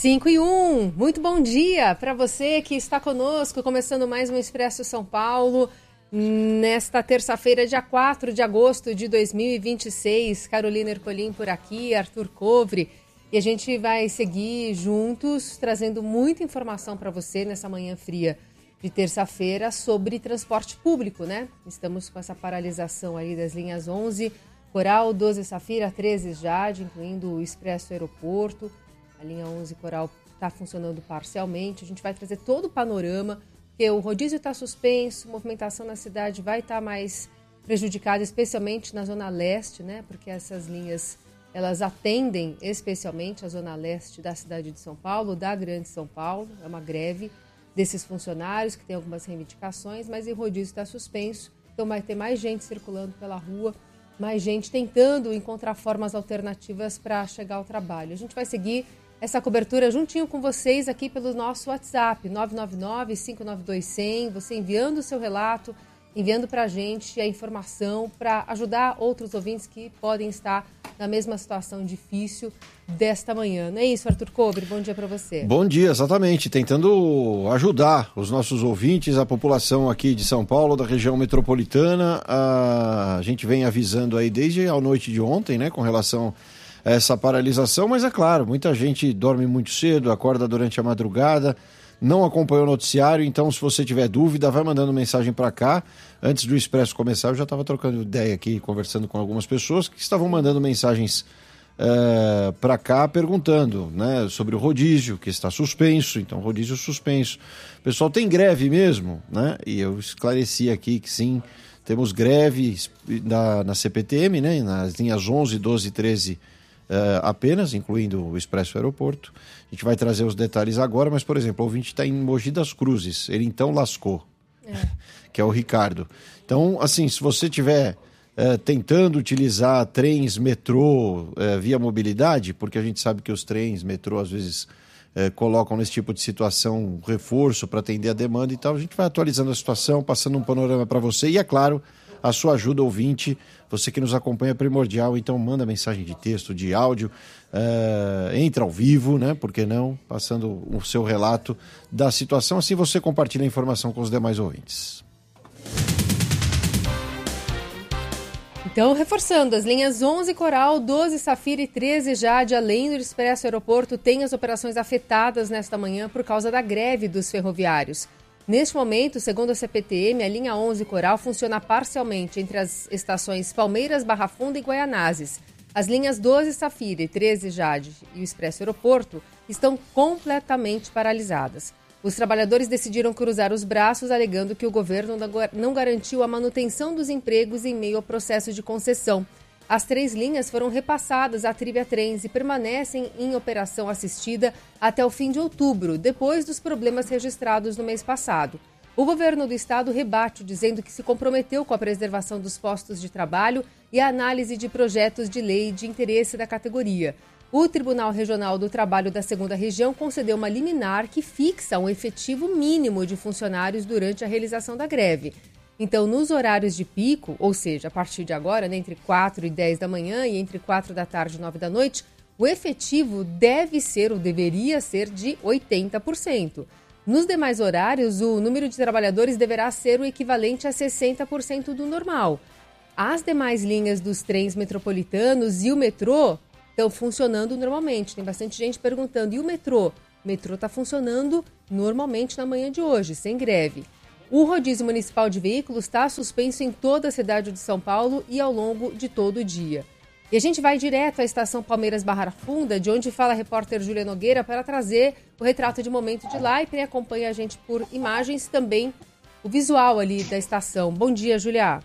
5:01, muito bom dia para você que está conosco, começando mais um Expresso São Paulo, nesta terça-feira, dia 4 de agosto de 2026. Carolina Ercolim por aqui, Arthur Covre, e a gente vai seguir juntos, trazendo muita informação para você nessa manhã fria de terça-feira sobre transporte público, né? Estamos com essa paralisação aí das linhas 11, Coral, 12 Safira, 13 Jade, incluindo o Expresso Aeroporto. A linha 11 Coral está funcionando parcialmente. A gente vai trazer todo o panorama, porque o rodízio está suspenso, a movimentação na cidade vai estar mais prejudicada, especialmente na Zona Leste, né? Porque essas linhas, elas atendem especialmente a Zona Leste da cidade de São Paulo, da Grande São Paulo. É uma greve desses funcionários que tem algumas reivindicações, mas o rodízio está suspenso, então vai ter mais gente circulando pela rua, mais gente tentando encontrar formas alternativas para chegar ao trabalho. A gente vai seguir essa cobertura juntinho com vocês aqui pelo nosso WhatsApp, 999-592-100, você enviando o seu relato, enviando para a gente a informação para ajudar outros ouvintes que podem estar na mesma situação difícil desta manhã. Não é isso, Arthur Covre? Bom dia para você. Bom dia, exatamente. Tentando ajudar os nossos ouvintes, a população aqui de São Paulo, da região metropolitana. A gente vem avisando aí desde a noite de ontem, né, com relação essa paralisação, mas é claro, muita gente dorme muito cedo, acorda durante a madrugada, não acompanhou o noticiário, então se você tiver dúvida, vai mandando mensagem para cá. Antes do Expresso começar, eu já estava trocando ideia aqui, conversando com algumas pessoas que estavam mandando mensagens para cá, perguntando, né, sobre o rodízio, que está suspenso, então rodízio suspenso. O pessoal tem greve mesmo, né? E eu esclareci aqui que sim, temos greve na CPTM, né, nas linhas 11, 12 e 13 apenas, incluindo o Expresso Aeroporto. A gente vai trazer os detalhes agora, mas, por exemplo, o ouvinte está em Mogi das Cruzes, ele então lascou, que é o Ricardo. Então, assim, se você tiver tentando utilizar trens, metrô, via mobilidade, porque a gente sabe que os trens, metrô, às vezes colocam nesse tipo de situação reforço para atender a demanda e tal, a gente vai atualizando a situação, passando um panorama para você e, é claro, a sua ajuda, ouvinte, você que nos acompanha é primordial, então manda mensagem de texto, de áudio, entra ao vivo, né? Por que não? Passando o seu relato da situação, assim você compartilha a informação com os demais ouvintes. Então, reforçando, as linhas 11 Coral, 12 Safira e 13 Jade, além do Expresso Aeroporto, têm as operações afetadas nesta manhã por causa da greve dos ferroviários. Neste momento, segundo a CPTM, a linha 11 Coral funciona parcialmente entre as estações Palmeiras, Barra Funda e Guaianazes. As linhas 12 Safira e 13 Jade e o Expresso Aeroporto estão completamente paralisadas. Os trabalhadores decidiram cruzar os braços, alegando que o governo não garantiu a manutenção dos empregos em meio ao processo de concessão. As 3 linhas foram repassadas à Trivia Trens e permanecem em operação assistida até o fim de outubro, depois dos problemas registrados no mês passado. O governo do estado rebate, dizendo que se comprometeu com a preservação dos postos de trabalho e a análise de projetos de lei de interesse da categoria. O Tribunal Regional do Trabalho da 2ª Região concedeu uma liminar que fixa um efetivo mínimo de funcionários durante a realização da greve. Então, nos horários de pico, ou seja, a partir de agora, né, entre 4 e 10 da manhã e entre 4 da tarde e 9 da noite, o efetivo deve ser ou deveria ser de 80%. Nos demais horários, o número de trabalhadores deverá ser o equivalente a 60% do normal. As demais linhas dos trens metropolitanos e o metrô estão funcionando normalmente. Tem bastante gente perguntando, e o metrô? O metrô está funcionando normalmente na manhã de hoje, sem greve. O rodízio municipal de veículos está suspenso em toda a cidade de São Paulo e ao longo de todo o dia. E a gente vai direto à estação Palmeiras Barra Funda, de onde fala a repórter Júlia Nogueira, para trazer o retrato de momento de lá, e quem acompanha a gente por imagens também o visual ali da estação. Bom dia, Júlia.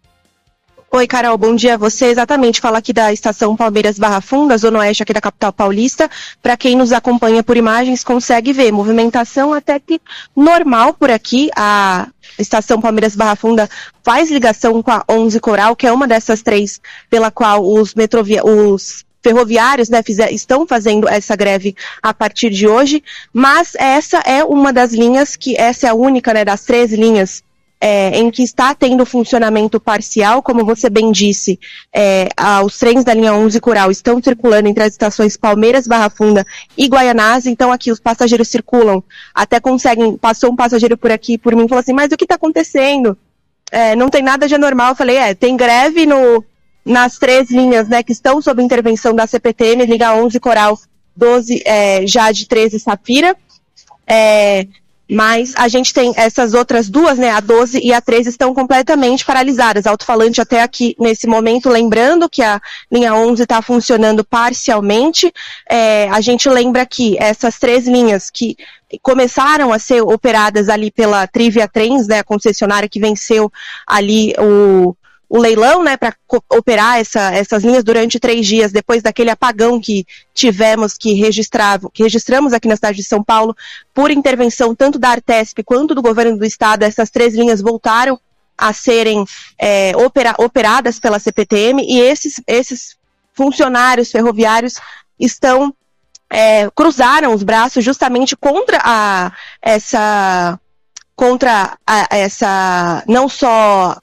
Oi, Carol, bom dia a você. Exatamente, fala aqui da estação Palmeiras Barra Funda, zona oeste aqui da capital paulista. Para quem nos acompanha por imagens, consegue ver movimentação até que normal por aqui. A estação Palmeiras Barra Funda faz ligação com a 11 Coral, que é uma dessas 3 pela qual os ferroviários, né, estão fazendo essa greve a partir de hoje, mas essa é uma das linhas essa é a única, né, das 13 linhas em que está tendo funcionamento parcial, como você bem disse, os trens da linha 11 Coral estão circulando entre as estações Palmeiras, Barra Funda e Guaianazes, então aqui os passageiros circulam, até passou um passageiro por aqui, por mim, e falou assim, mas o que está acontecendo? Não tem nada de anormal. Eu falei, tem greve nas 3 linhas, né, que estão sob intervenção da CPTM, linha 11 Coral, 12, Jade, 13 Safira, mas a gente tem essas outras 2, né, a 12 e a 13 estão completamente paralisadas, alto-falante até aqui nesse momento, lembrando que a linha 11 está funcionando parcialmente, a gente lembra que essas 3 linhas que começaram a ser operadas ali pela Trivia Trens, né, a concessionária que venceu ali o leilão, né, para operar essas linhas durante 3 dias, depois daquele apagão que tivemos, que registramos aqui na cidade de São Paulo, por intervenção tanto da Artesp quanto do governo do estado, essas 3 linhas voltaram a serem operadas pela CPTM, e esses funcionários ferroviários cruzaram os braços justamente contra não só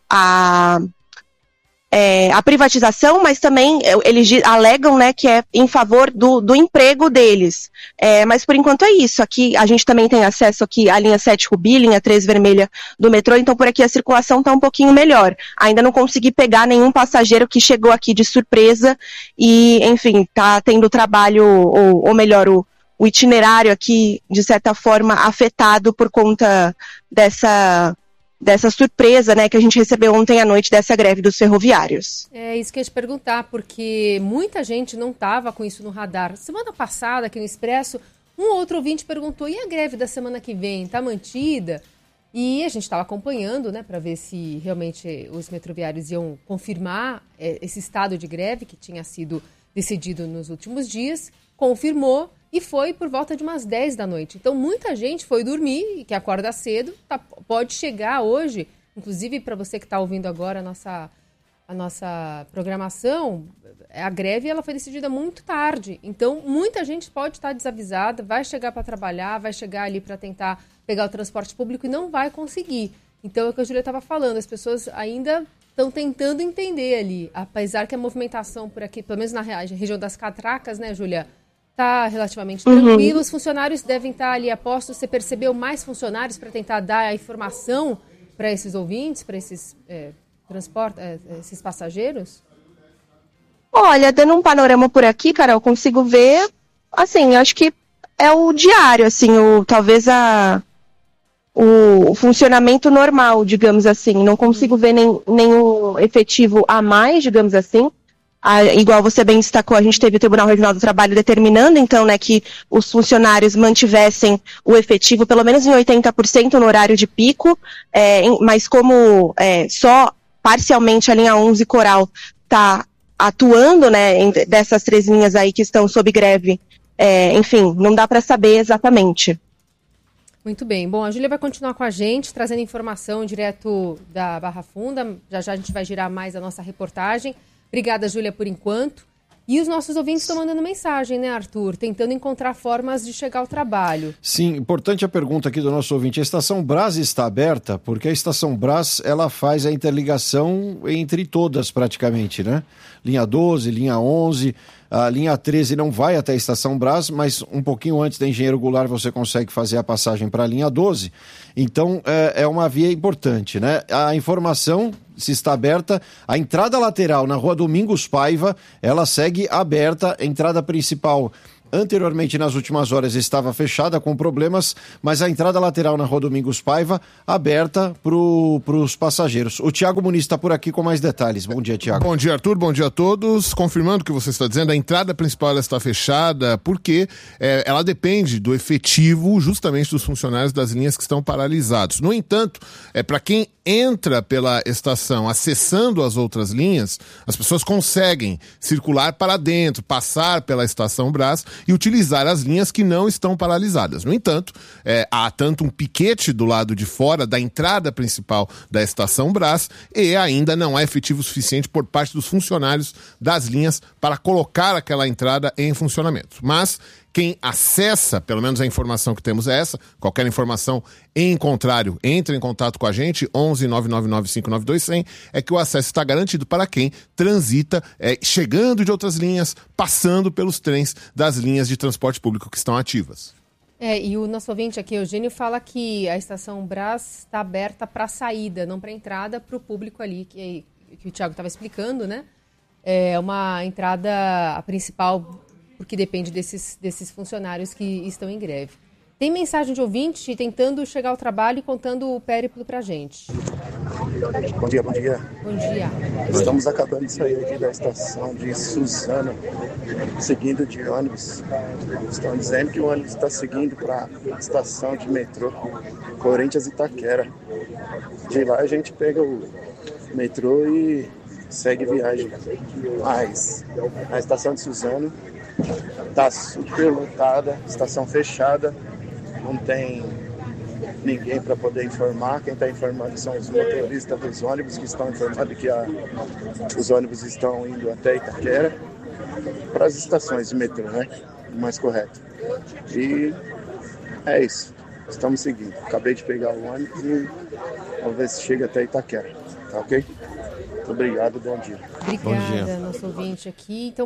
a privatização, mas também eles alegam, né, que é em favor do emprego deles. Mas por enquanto é isso. Aqui a gente também tem acesso aqui à linha 7 Rubi, linha 3 vermelha do metrô, então por aqui a circulação está um pouquinho melhor. Ainda não consegui pegar nenhum passageiro que chegou aqui de surpresa e, enfim, está tendo trabalho, ou melhor, o itinerário aqui, de certa forma, afetado por conta dessa surpresa, né, que a gente recebeu ontem à noite dessa greve dos ferroviários. É isso que eu ia te perguntar, porque muita gente não estava com isso no radar. Semana passada, aqui no Expresso, um outro ouvinte perguntou, e a greve da semana que vem, está mantida? E a gente estava acompanhando, né, para ver se realmente os metroviários iam confirmar esse estado de greve que tinha sido decidido nos últimos dias, confirmou, e foi por volta de umas 10 da noite. Então, muita gente foi dormir, que acorda cedo, pode chegar hoje, inclusive para você que está ouvindo agora a nossa programação, a greve ela foi decidida muito tarde. Então, muita gente pode estar desavisada, vai chegar para trabalhar, vai chegar ali para tentar pegar o transporte público e não vai conseguir. Então, é o que a Júlia estava falando, as pessoas ainda estão tentando entender ali, apesar que a movimentação por aqui, pelo menos na região das Catracas, né, Júlia, está relativamente tranquilo. Os funcionários devem estar ali a postos. Você percebeu mais funcionários para tentar dar a informação para esses ouvintes, para esses esses passageiros? Olha, dando um panorama por aqui, Carol, eu consigo ver, assim, acho que é o diário, assim, talvez o funcionamento normal, digamos assim. Não consigo ver nenhum efetivo a mais, digamos assim. Igual você bem destacou, a gente teve o Tribunal Regional do Trabalho determinando, então, né, que os funcionários mantivessem o efetivo pelo menos em 80% no horário de pico, mas como só parcialmente a linha 11 Coral está atuando, né, dessas 3 linhas aí que estão sob greve, enfim, não dá para saber exatamente. Muito bem. Bom, a Júlia vai continuar com a gente, trazendo informação direto da Barra Funda. Já a gente vai girar mais a nossa reportagem. Obrigada, Júlia, por enquanto. E os nossos ouvintes estão mandando mensagem, né, Arthur? Tentando encontrar formas de chegar ao trabalho. Sim, importante a pergunta aqui do nosso ouvinte. A Estação Brás está aberta? Porque a Estação Brás, ela faz a interligação entre todas praticamente, né? Linha 12, linha 11, a linha 13 não vai até a Estação Brás, mas um pouquinho antes da Engenheiro Goulart você consegue fazer a passagem para a linha 12. Então, é uma via importante, né? A informação, se está aberta, a entrada lateral na Rua Domingos Paiva, ela segue aberta, a entrada principal anteriormente nas últimas horas estava fechada com problemas, mas a entrada lateral na Rua Domingos Paiva aberta para os passageiros. O Tiago Muniz está por aqui com mais detalhes. Bom dia, Tiago. Bom dia, Arthur. Bom dia a todos. Confirmando o que você está dizendo, a entrada principal ela está fechada porque ela depende do efetivo justamente dos funcionários das linhas que estão paralisados. No entanto, para quem entra pela estação acessando as outras linhas, as pessoas conseguem circular para dentro, passar pela Estação Brás e utilizar as linhas que não estão paralisadas. No entanto, há tanto um piquete do lado de fora da entrada principal da Estação Brás e ainda não há efetivo suficiente por parte dos funcionários das linhas para colocar aquela entrada em funcionamento. Mas Quem acessa, pelo menos a informação que temos é essa, qualquer informação em contrário, entre em contato com a gente, 11 999 592 100, é que o acesso está garantido para quem transita, chegando de outras linhas, passando pelos trens das linhas de transporte público que estão ativas. E o nosso ouvinte aqui, Eugênio, fala que a estação Brás está aberta para saída, não para entrada, para o público ali, que o Thiago estava explicando, né? É uma entrada a principal, porque depende desses funcionários que estão em greve. Tem mensagem de ouvinte tentando chegar ao trabalho e contando o périplo pra gente. Bom dia, bom dia. Bom dia. Estamos acabando de sair aqui da estação de Suzano, seguindo de ônibus. Estão dizendo que o ônibus está seguindo para a estação de metrô Corinthians Itaquera. De lá a gente pega o metrô e segue viagem. Mas a estação de Suzano está super lotada, estação fechada. Não tem ninguém para poder informar. Quem está informando são os motoristas dos ônibus que estão informando que os ônibus estão indo até Itaquera para as estações de metrô, né? O mais correto. E é isso. Estamos seguindo. Acabei de pegar o ônibus e vamos ver se chega até Itaquera. Tá ok? Muito obrigado, bom dia. Obrigada, nosso ouvinte aqui. Então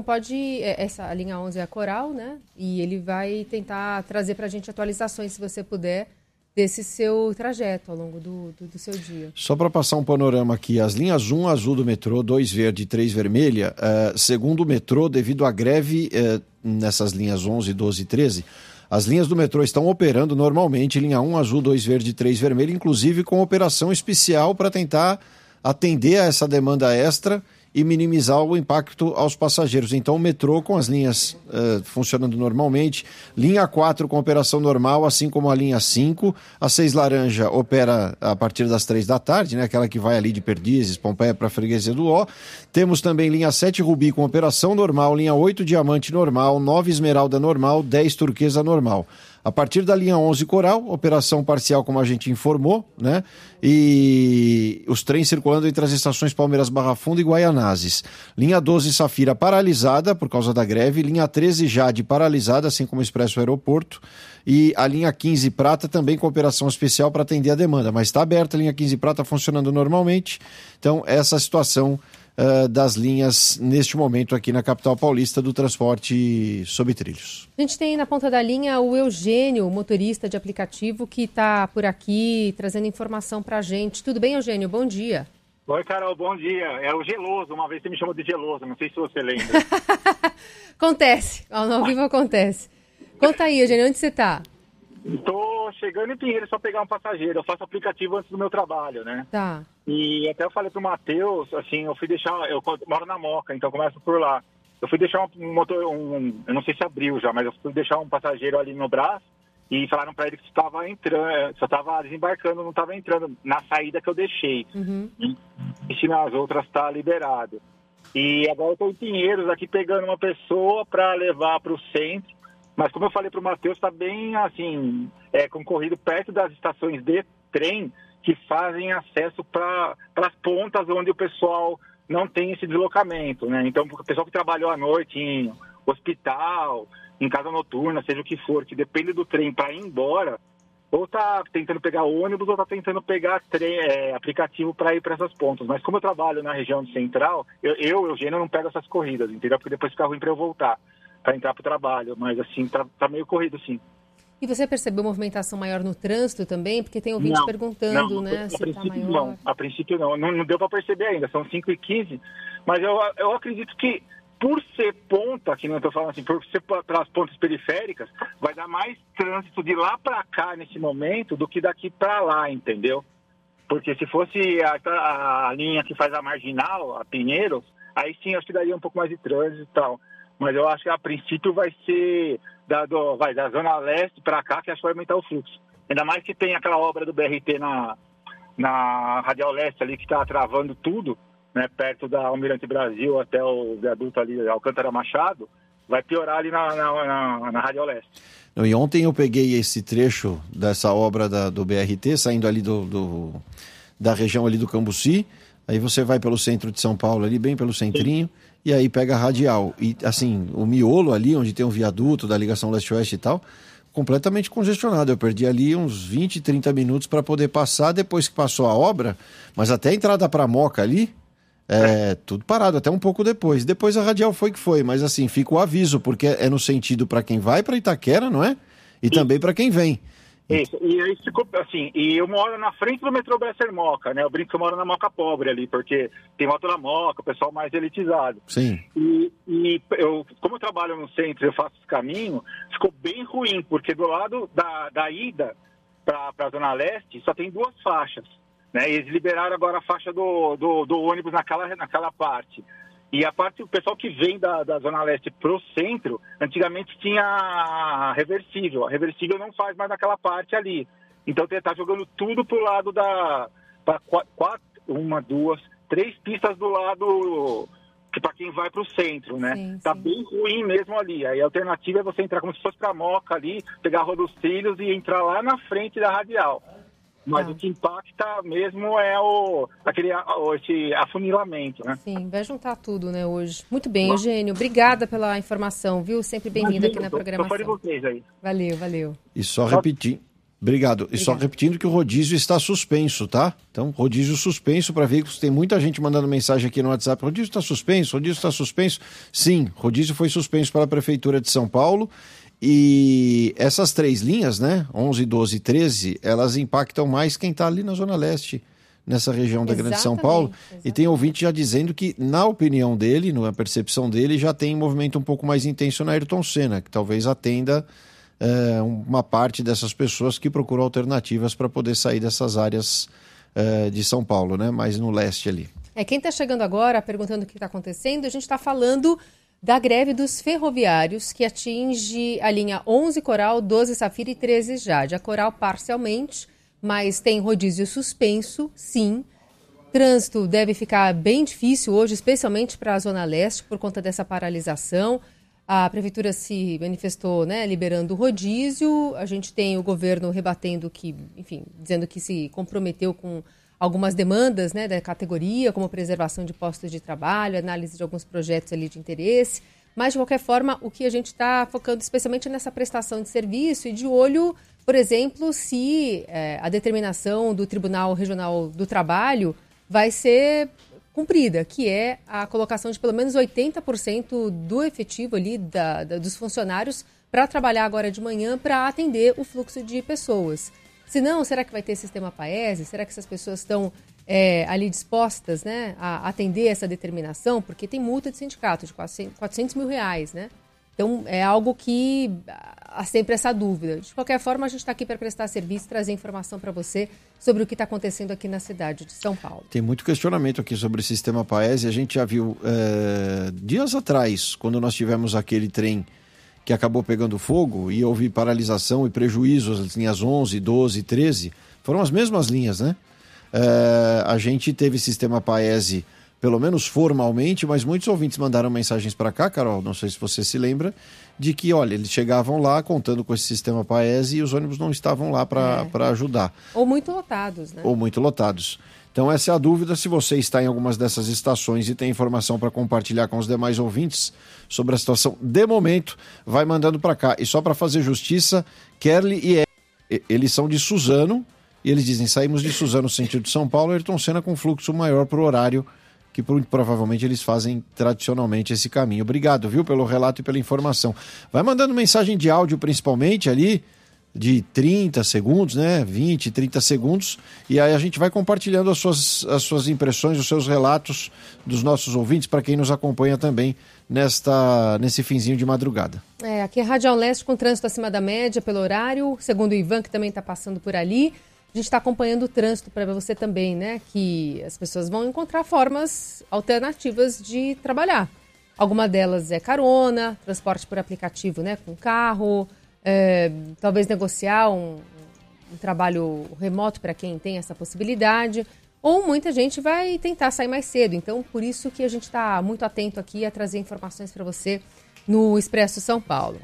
a linha 11 é a Coral, né? E ele vai tentar trazer para a gente atualizações, se você puder, desse seu trajeto ao longo do seu dia. Só para passar um panorama aqui, as linhas 1 azul do metrô, 2 verde e 3 vermelha, segundo o metrô, devido à greve nessas linhas 11, 12 e 13, as linhas do metrô estão operando normalmente, linha 1 azul, 2 verde e 3 vermelha, inclusive com operação especial para tentar atender a essa demanda extra e minimizar o impacto aos passageiros. Então, o metrô com as linhas funcionando normalmente, linha 4 com operação normal, assim como a linha 5, a 6 laranja opera a partir das 3 da tarde, né? Aquela que vai ali de Perdizes, Pompeia para a Freguesia do Ó. Temos também linha 7 Rubi com operação normal, linha 8 Diamante normal, 9 Esmeralda normal, 10 Turquesa normal. A partir da linha 11 Coral, operação parcial, como a gente informou, né? E os trens circulando entre as estações Palmeiras Barra Funda e Guaianazes. Linha 12 Safira paralisada por causa da greve. Linha 13 Jade paralisada, assim como o Expresso Aeroporto. E a linha 15 Prata também com operação especial para atender a demanda. Mas está aberta a linha 15 Prata funcionando normalmente. Então, essa situação das linhas neste momento aqui na capital paulista do transporte sob trilhos. A gente tem na ponta da linha o Eugênio, motorista de aplicativo, que está por aqui trazendo informação para a gente. Tudo bem, Eugênio? Bom dia. Oi, Carol, bom dia. É o Geloso, uma vez você me chamou de Geloso, não sei se você lembra. Acontece, ao vivo acontece. Conta aí, Eugênio, onde você está? Estou chegando em Pinheiros só pegar um passageiro. Eu faço aplicativo antes do meu trabalho, né? Tá. E até eu falei pro Matheus, assim, eu moro na Moca, então começo por lá. Eu fui deixar eu não sei se abriu já, mas eu fui deixar um passageiro ali no Brás e falaram para ele que estava entrando, só estava desembarcando, não estava entrando na saída que eu deixei. Uhum. E se nas outras está liberado. E agora eu estou em Pinheiros aqui pegando uma pessoa para levar para o centro. Mas como eu falei para o Matheus, está bem assim, concorrido perto das estações de trem que fazem acesso para as pontas onde o pessoal não tem esse deslocamento, né? Então, o pessoal que trabalhou à noite em hospital, em casa noturna, seja o que for, que depende do trem para ir embora, ou está tentando pegar ônibus ou está tentando pegar aplicativo para ir para essas pontas. Mas como eu trabalho na região central, Eugênio, não pego essas corridas, entendeu? Porque depois fica ruim para eu voltar, para entrar para o trabalho. Mas, assim, tá meio corrido, sim. E você percebeu movimentação maior no trânsito também? Porque tem ouvinte perguntando, né? Se está maior. Não, a princípio não deu para perceber ainda, são 5h15, mas eu acredito que por ser ponta, que não estou falando assim, por ser pelas pontas periféricas, vai dar mais trânsito de lá para cá nesse momento do que daqui para lá, entendeu? Porque se fosse a linha que faz a marginal, a Pinheiros, aí sim acho que daria um pouco mais de trânsito e tal. Mas eu acho que a princípio vai ser da Zona Leste para cá, que acho que vai aumentar o fluxo. Ainda mais que tem aquela obra do BRT na Radial Leste ali, que está travando tudo, né, perto da Almirante Brasil até o viaduto ali, Alcântara Machado, vai piorar ali na Radial Leste. E ontem eu peguei esse trecho dessa obra do BRT, saindo ali da região ali do Cambuci, aí você vai pelo centro de São Paulo ali, bem pelo centrinho, e aí pega a radial. E assim, o miolo ali, onde tem um viaduto da ligação leste-oeste e tal, completamente congestionado. Eu perdi ali uns 20, 30 minutos para poder passar depois que passou a obra, mas até a entrada para Moca ali, tudo parado, até um pouco depois. Depois a radial foi que foi, mas assim, fica o aviso, porque é no sentido para quem vai para Itaquera, não é? E também para quem vem. Isso, e aí ficou assim, e eu moro na frente do metrô Bresser Moca, né? Eu brinco que eu moro na Moca pobre ali, porque tem moto na Moca, o pessoal mais elitizado. Sim. E eu, como eu trabalho no centro, eu faço esse caminho, ficou bem ruim, porque do lado da ida para a Zona Leste só tem 2 faixas, né? E eles liberaram agora a faixa do ônibus naquela parte. E a parte, o pessoal que vem da Zona Leste pro centro, antigamente tinha a reversível. A reversível não faz mais naquela parte ali. Então tá jogando tudo pro lado três pistas do lado que para quem vai pro centro, né? Sim, tá sim. bem ruim mesmo ali. Aí a alternativa é você entrar como se fosse pra Moca ali, pegar a Rua dos Trilhos e entrar lá na frente da radial. Mas o que impacta mesmo é esse afunilamento, né? Sim, vai juntar tudo, né, hoje. Muito bem, Eugênio. Obrigada pela informação, viu? Sempre bem-vindo aqui na programação. Tô fora de vocês aí. Valeu. E só repetindo. Obrigado. E só repetindo que o rodízio está suspenso, tá? Então, rodízio suspenso para veículos. Tem muita gente mandando mensagem aqui no WhatsApp. Rodízio está suspenso? Sim, rodízio foi suspenso pela Prefeitura de São Paulo. E essas 3 linhas, né, 11, 12 e 13, elas impactam mais quem está ali na Zona Leste, nessa região da Grande São Paulo. E tem ouvinte já dizendo que, na opinião dele, na percepção dele, já tem movimento um pouco mais intenso na Ayrton Senna, que talvez atenda uma parte dessas pessoas que procuram alternativas para poder sair dessas áreas de São Paulo, né, mais no leste ali. Quem está chegando agora, perguntando o que está acontecendo, a gente está falando da greve dos ferroviários, que atinge a linha 11 Coral, 12 Safira e 13 Jade. A Coral parcialmente, mas tem rodízio suspenso, sim. Trânsito deve ficar bem difícil hoje, especialmente para a Zona Leste, por conta dessa paralisação. A Prefeitura se manifestou, né, liberando o rodízio. A gente tem o governo rebatendo que, enfim, dizendo que se comprometeu com algumas demandas, né, da categoria, como preservação de postos de trabalho, análise de alguns projetos ali de interesse. Mas, de qualquer forma, o que a gente está focando especialmente nessa prestação de serviço e de olho, por exemplo, se a determinação do Tribunal Regional do Trabalho vai ser cumprida, que é a colocação de pelo menos 80% do efetivo ali dos funcionários para trabalhar agora de manhã para atender o fluxo de pessoas. Se não, será que vai ter sistema Paese? Será que essas pessoas estão ali dispostas, né, a atender essa determinação? Porque tem multa de sindicato de R$400 mil, né? Então, é algo que há sempre essa dúvida. De qualquer forma, a gente está aqui para prestar serviço e trazer informação para você sobre o que está acontecendo aqui na cidade de São Paulo. Tem muito questionamento aqui sobre o sistema Paese. A gente já viu dias atrás, quando nós tivemos aquele trem que acabou pegando fogo e houve paralisação e prejuízos, as linhas 11, 12 e 13, foram as mesmas linhas, né? A gente teve sistema Paese, pelo menos formalmente, mas muitos ouvintes mandaram mensagens para cá, Carol, não sei se você se lembra, de que, olha, eles chegavam lá contando com esse sistema Paese e os ônibus não estavam lá para ajudar. Ou muito lotados, né? Ou muito lotados. Então essa é a dúvida. Se você está em algumas dessas estações e tem informação para compartilhar com os demais ouvintes sobre a situação de momento, vai mandando para cá. E só para fazer justiça, Kerly e eles são de Suzano e eles dizem, saímos de Suzano sentido de São Paulo, Ayrton Senna com fluxo maior para o horário que provavelmente eles fazem tradicionalmente esse caminho. Obrigado, viu, pelo relato e pela informação. Vai mandando mensagem de áudio principalmente ali, de 30 segundos, né? 20, 30 segundos. E aí a gente vai compartilhando as suas impressões, os seus relatos dos nossos ouvintes, para quem nos acompanha também nesse finzinho de madrugada. Aqui é Radial Leste com trânsito acima da média pelo horário. Segundo o Ivan, que também está passando por ali. A gente está acompanhando o trânsito para você também, né? Que as pessoas vão encontrar formas alternativas de trabalhar. Alguma delas é carona, transporte por aplicativo, né? Com carro... talvez negociar um trabalho remoto para quem tem essa possibilidade, ou muita gente vai tentar sair mais cedo. Então, por isso que a gente está muito atento aqui a trazer informações para você no Expresso São Paulo.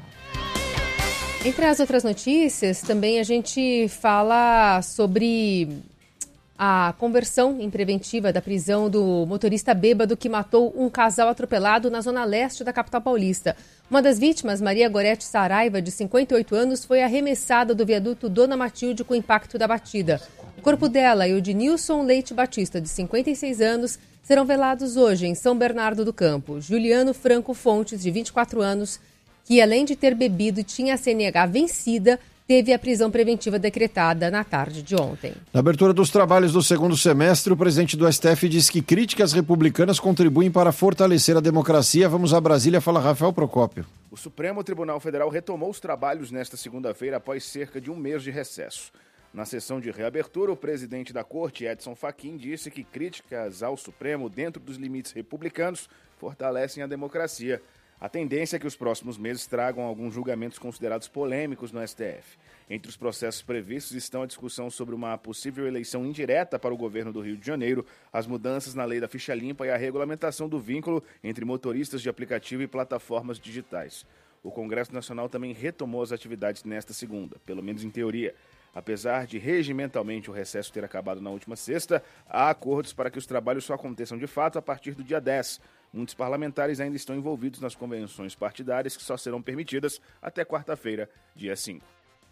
Entre as outras notícias, também a gente fala sobre a conversão em preventiva da prisão do motorista bêbado que matou um casal atropelado na zona leste da capital paulista. Uma das vítimas, Maria Gorete Saraiva, de 58 anos, foi arremessada do viaduto Dona Matilde com o impacto da batida. O corpo dela e o de Nilson Leite Batista, de 56 anos, serão velados hoje em São Bernardo do Campo. Juliano Franco Fontes, de 24 anos, que além de ter bebido e tinha a CNH vencida, teve a prisão preventiva decretada na tarde de ontem. Na abertura dos trabalhos do segundo semestre, o presidente do STF diz que críticas republicanas contribuem para fortalecer a democracia. Vamos a Brasília, fala Rafael Procópio. O Supremo Tribunal Federal retomou os trabalhos nesta segunda-feira após cerca de um mês de recesso. Na sessão de reabertura, o presidente da Corte, Edson Fachin, disse que críticas ao Supremo dentro dos limites republicanos fortalecem a democracia. A tendência é que os próximos meses tragam alguns julgamentos considerados polêmicos no STF. Entre os processos previstos estão a discussão sobre uma possível eleição indireta para o governo do Rio de Janeiro, as mudanças na lei da ficha limpa e a regulamentação do vínculo entre motoristas de aplicativo e plataformas digitais. O Congresso Nacional também retomou as atividades nesta segunda, pelo menos em teoria. Apesar de regimentalmente o recesso ter acabado na última sexta, há acordos para que os trabalhos só aconteçam de fato a partir do dia 10. Muitos parlamentares ainda estão envolvidos nas convenções partidárias que só serão permitidas até quarta-feira, dia 5.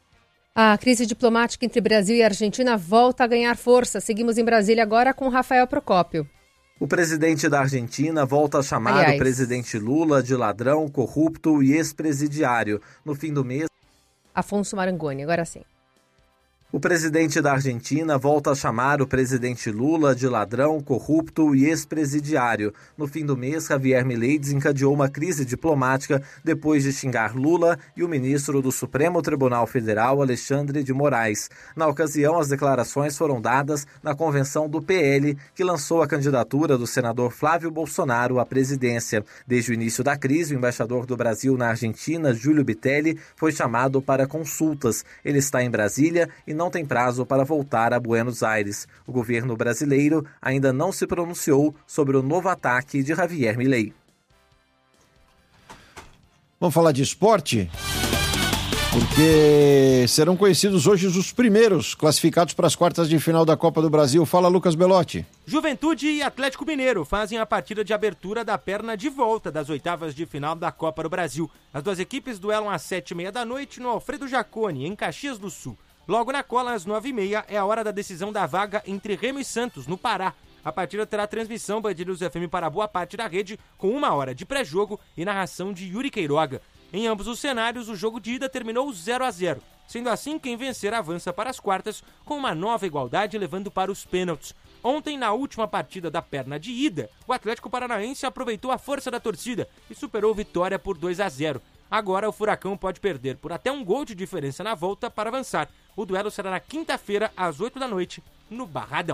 A crise diplomática entre Brasil e Argentina volta a ganhar força. Seguimos em Brasília agora com Rafael Procópio. O presidente da Argentina volta a chamar o presidente Lula de ladrão, corrupto e ex-presidiário. No fim do mês... Afonso Marangoni, agora sim. O presidente da Argentina volta a chamar o presidente Lula de ladrão, corrupto e ex-presidiário. No fim do mês, Javier Milei desencadeou uma crise diplomática depois de xingar Lula e o ministro do Supremo Tribunal Federal, Alexandre de Moraes. Na ocasião, as declarações foram dadas na convenção do PL, que lançou a candidatura do senador Flávio Bolsonaro à presidência. Desde o início da crise, o embaixador do Brasil na Argentina, Júlio Bitelli, foi chamado para consultas. Ele está em Brasília e não tem prazo para voltar a Buenos Aires. O governo brasileiro ainda não se pronunciou sobre o novo ataque de Javier Milei. Vamos falar de esporte? Porque serão conhecidos hoje os primeiros classificados para as quartas de final da Copa do Brasil. Fala, Lucas Belotti. Juventude e Atlético Mineiro fazem a partida de abertura da perna de volta das oitavas de final da Copa do Brasil. As duas equipes duelam às 7h30 da noite no Alfredo Jaconi, em Caxias do Sul. Logo na cola, às 9h30, é a hora da decisão da vaga entre Remo e Santos, no Pará. A partida terá transmissão Band News FM para boa parte da rede, com 1 hora de pré-jogo e narração de Yuri Queiroga. Em ambos os cenários, o jogo de ida terminou 0-0. Sendo assim, quem vencer avança para as quartas, com uma nova igualdade levando para os pênaltis. Ontem, na última partida da perna de ida, o Atlético Paranaense aproveitou a força da torcida e superou Vitória por 2-0. Agora o Furacão pode perder por até um gol de diferença na volta para avançar. O duelo será na quinta-feira, às 8 da noite, no Barradão.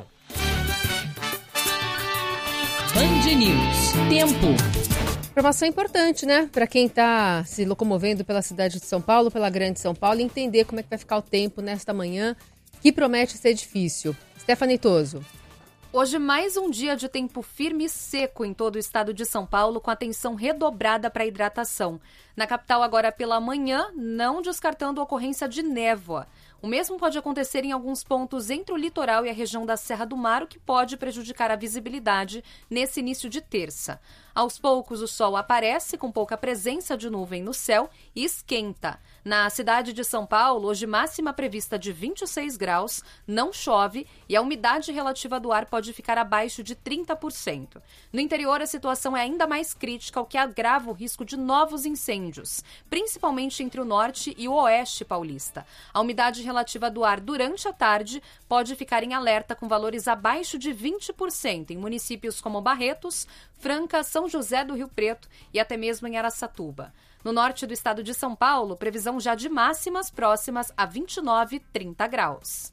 Band News. Tempo. Informação importante, né? Para quem está se locomovendo pela cidade de São Paulo, pela Grande São Paulo, entender como é que vai ficar o tempo nesta manhã, que promete ser difícil. Stephanie Toso. Hoje, mais um dia de tempo firme e seco em todo o estado de São Paulo, com atenção redobrada para a hidratação. Na capital, agora pela manhã, não descartando a ocorrência de névoa. O mesmo pode acontecer em alguns pontos entre o litoral e a região da Serra do Mar, o que pode prejudicar a visibilidade nesse início de terça. Aos poucos, o sol aparece com pouca presença de nuvem no céu e esquenta. Na cidade de São Paulo, hoje máxima prevista de 26 graus, não chove e a umidade relativa do ar pode ficar abaixo de 30%. No interior, a situação é ainda mais crítica, o que agrava o risco de novos incêndios, principalmente entre o norte e o oeste paulista. A umidade relativa do ar durante a tarde pode ficar em alerta com valores abaixo de 20% em municípios como Barretos, Franca, São José do Rio Preto e até mesmo em Araçatuba. No norte do estado de São Paulo, previsão já de máximas próximas a 29 e 30 graus.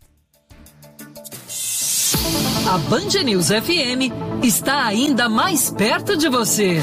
A Band News FM está ainda mais perto de você.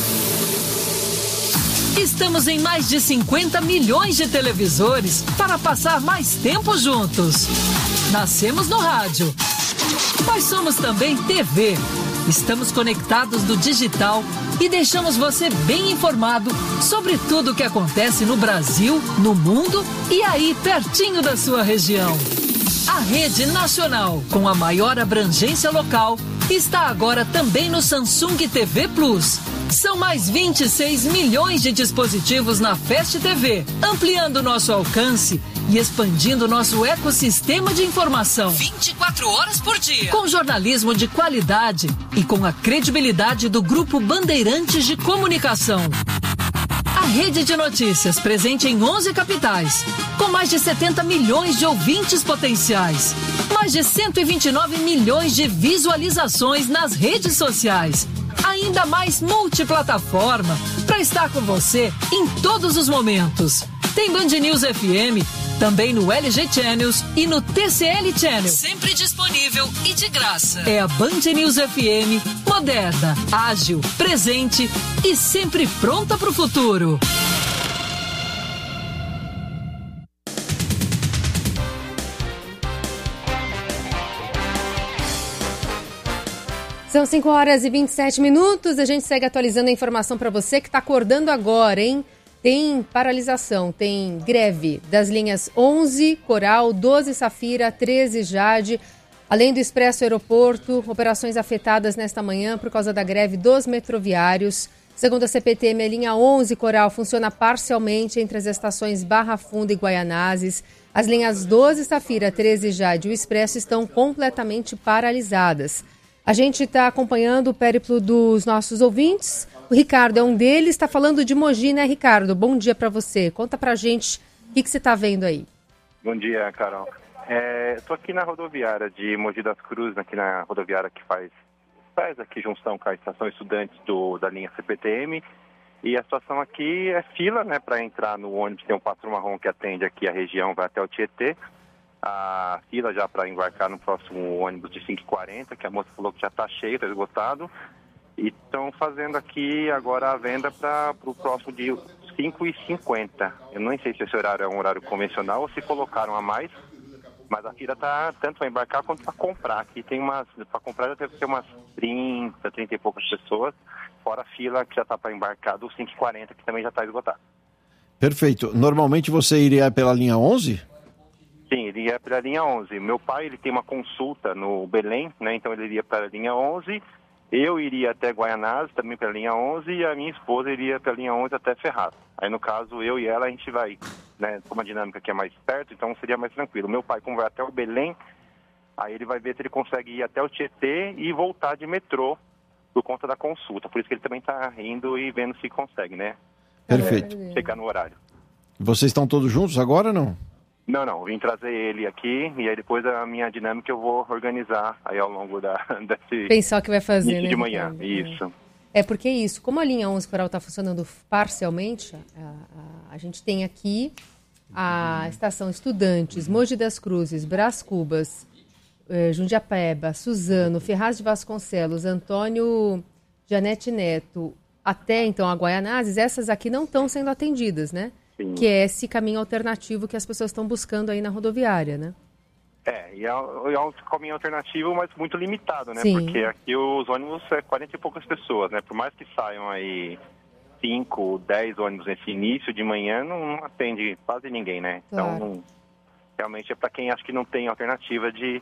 Estamos em mais de 50 milhões de televisores para passar mais tempo juntos. Nascemos no rádio, mas somos também TV. Estamos conectados no digital e deixamos você bem informado sobre tudo o que acontece no Brasil, no mundo e aí pertinho da sua região. A rede nacional, com a maior abrangência local, está agora também no Samsung TV Plus. São mais 26 milhões de dispositivos na Fast TV, ampliando nosso alcance e expandindo nosso ecossistema de informação. 24 horas por dia. Com jornalismo de qualidade e com a credibilidade do Grupo Bandeirantes de Comunicação. A rede de notícias presente em 11 capitais, com mais de 70 milhões de ouvintes potenciais, mais de 129 milhões de visualizações nas redes sociais, ainda mais multiplataforma para estar com você em todos os momentos. Tem Band News FM, também no LG Channels e no TCL Channel. Sempre disponível e de graça. É a Band News FM, moderna, ágil, presente e sempre pronta para o futuro. São 5h27. A gente segue atualizando a informação para você que está acordando agora, hein? Tem paralisação, tem greve das linhas 11 Coral, 12 Safira, 13 Jade, além do Expresso Aeroporto, operações afetadas nesta manhã por causa da greve dos metroviários. Segundo a CPTM, a linha 11 Coral funciona parcialmente entre as estações Barra Funda e Guaianazes. As linhas 12 Safira, 13 Jade e o Expresso estão completamente paralisadas. A gente está acompanhando o périplo dos nossos ouvintes. O Ricardo é um deles, está falando de Mogi, né, Ricardo? Bom dia para você. Conta pra gente o que você está vendo aí. Bom dia, Carol. Estou aqui na rodoviária de Mogi das Cruzes, aqui na rodoviária que faz aqui junção com a estação Estudantes da linha CPTM. E a situação aqui é fila, né, para entrar no ônibus. Tem um Pássaro Marrom que atende aqui a região, vai até o Tietê. A fila já para embarcar no próximo ônibus de 5h40, que a moça falou que já está cheio, está esgotado. E estão fazendo aqui agora a venda para o próximo de 5h50. Eu não sei se esse horário é um horário convencional ou se colocaram a mais, mas a fila está tanto para embarcar quanto para comprar. Aqui tem para comprar já deve ter umas 30 e poucas pessoas, fora a fila que já está para embarcar do 5h40, que também já está esgotado. Perfeito. Normalmente você iria pela linha 11? Sim, ele ia pela linha 11. Meu pai, ele tem uma consulta no Belém, né? Então ele iria para a linha 11. Eu iria até Guaianazes, também pela linha 11, e a minha esposa iria pela linha 11 até Ferraz. Aí, no caso, eu e ela, a gente vai, né, com uma dinâmica que é mais perto, então seria mais tranquilo. Meu pai, como vai até o Belém, aí ele vai ver se ele consegue ir até o Tietê e voltar de metrô por conta da consulta. Por isso que ele também está indo e vendo se consegue, né? Perfeito. Chegar no horário. Vocês estão todos juntos agora ou não? Não, vim trazer ele aqui e aí depois a minha dinâmica eu vou organizar aí ao longo desse... Pensar o que vai fazer, né? De manhã, isso. É porque isso, como a linha 11 Coral está funcionando parcialmente, a gente tem aqui a estação Estudantes, Mogi das Cruzes, Brás Cubas, Jundiapeba, Suzano, Ferraz de Vasconcelos, Antônio Janete Neto, até então a Guaianazes, essas aqui não estão sendo atendidas, né? Sim. Que é esse caminho alternativo que as pessoas estão buscando aí na rodoviária, né? E é um caminho alternativo, mas muito limitado, né? Sim. Porque aqui os ônibus é 40 e poucas pessoas, né? Por mais que saiam aí 5, 10 ônibus nesse início de manhã, não atende quase ninguém, né? Claro. Então, realmente é para quem acha que não tem alternativa de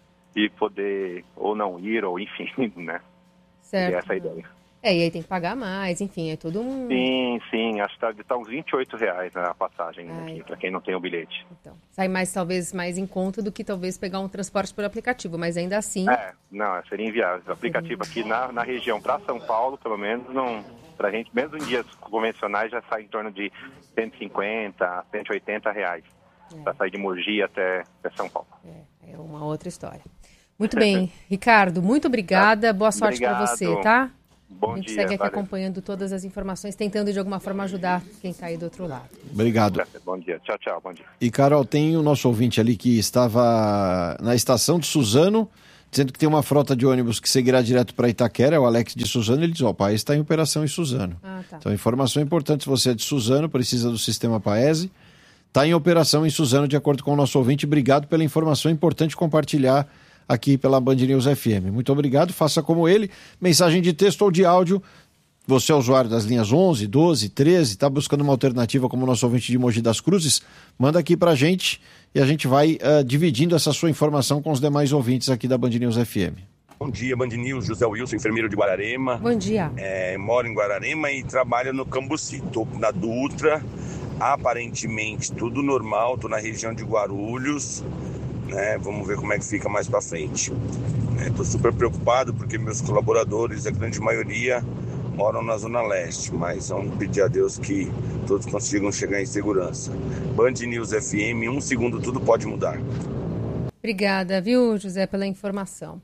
poder ou não ir, ou enfim, né? Certo. E essa é a ideia. E aí tem que pagar mais, enfim, é tudo um... Sim, acho que tá uns R$28 na passagem aqui, para quem não tem o bilhete. Então, sai talvez mais em conta do que talvez pegar um transporte por aplicativo, mas ainda assim... Não, seria inviável. O aplicativo aqui na região, para São Paulo, pelo menos, não, pra gente, mesmo em dias convencionais, já sai em torno de R$150, R$180 para sair de Mogi até São Paulo. É uma outra história. Muito bem, Ricardo, muito obrigada, boa sorte para você, tá? Bom dia. A gente segue aqui acompanhando todas as informações, tentando de alguma forma ajudar quem está aí do outro lado. Obrigado. Bom dia. Tchau. Bom dia. E, Carol, tem o nosso ouvinte ali que estava na estação de Suzano, dizendo que tem uma frota de ônibus que seguirá direto para Itaquera, é o Alex de Suzano, ele diz, o Paes está em operação em Suzano. Tá. Então, informação importante, se você é de Suzano, precisa do sistema Paese, está em operação em Suzano, de acordo com o nosso ouvinte. Obrigado pela informação, importante compartilhar aqui pela Band News FM. Muito obrigado, faça como ele, mensagem de texto ou de áudio. Você é usuário das linhas 11, 12, 13, está buscando uma alternativa como o nosso ouvinte de Mogi das Cruzes, manda aqui pra gente e a gente vai dividindo essa sua informação com os demais ouvintes aqui da Band News FM. Bom dia, Band News, José Wilson, enfermeiro de Guararema. Bom dia. Moro em Guararema e trabalho no Cambuci, estou na Dutra, aparentemente tudo normal, estou na região de Guarulhos, né? Vamos ver como é que fica mais para frente. Estou super preocupado porque meus colaboradores, a grande maioria, moram na Zona Leste, mas vamos pedir a Deus que todos consigam chegar em segurança. Band News FM, 1 segundo, tudo pode mudar. Obrigada, viu, José, pela informação.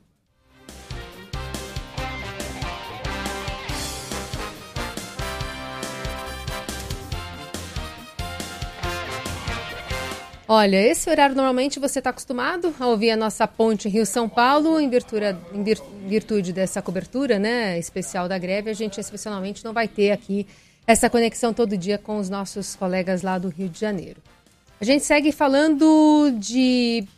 Olha, esse horário normalmente você está acostumado a ouvir a nossa ponte Rio-São Paulo, em virtude dessa cobertura, né, especial da greve, a gente excepcionalmente não vai ter aqui essa conexão todo dia com os nossos colegas lá do Rio de Janeiro. A gente segue falando de